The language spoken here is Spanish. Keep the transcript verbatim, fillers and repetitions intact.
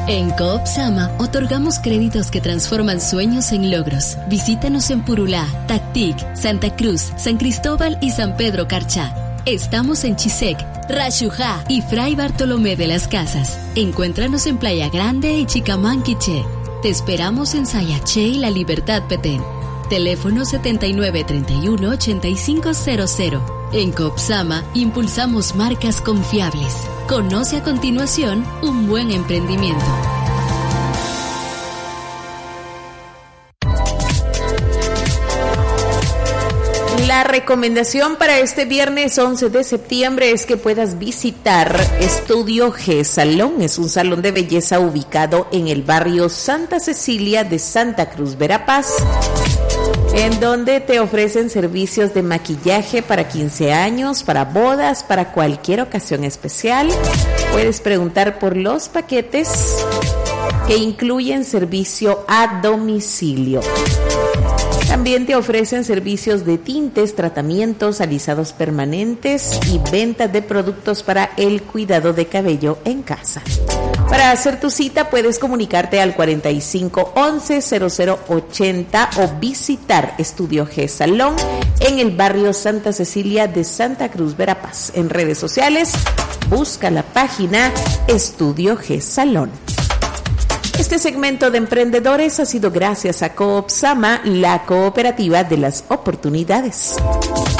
En Coop Sama otorgamos créditos que transforman sueños en logros. Visítanos en Purulá, Tactic, Santa Cruz, San Cristóbal y San Pedro Carchá. Estamos en Chisec, Rayujá y Fray Bartolomé de las Casas. Encuéntranos en Playa Grande y Chicamán, Quiché. Te esperamos en Sayaché y La Libertad, Petén. Teléfono setenta y nueve treinta y uno ochenta y cinco cero cero. En Coop Sama impulsamos marcas confiables. Conoce a continuación un buen emprendimiento. La recomendación para este viernes once de septiembre es que puedas visitar Estudio G Salón. Es un salón de belleza ubicado en el barrio Santa Cecilia de Santa Cruz, Verapaz, en donde te ofrecen servicios de maquillaje para quince años, para bodas, para cualquier ocasión especial. Puedes preguntar por los paquetes que incluyen servicio a domicilio. También te ofrecen servicios de tintes, tratamientos, alisados permanentes y venta de productos para el cuidado de cabello en casa. Para hacer tu cita puedes comunicarte al cuarenta y cinco once cero cero ochenta o visitar Estudio G Salón en el barrio Santa Cecilia de Santa Cruz, Verapaz. En redes sociales, busca la página Estudio G Salón. Este segmento de emprendedores ha sido gracias a Coop Sama, la cooperativa de las oportunidades.